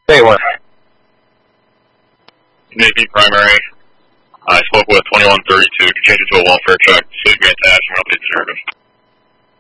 Say what? Navy primary. I spoke with 2132 to change it to a welfare check. So you can attach and update the narrative.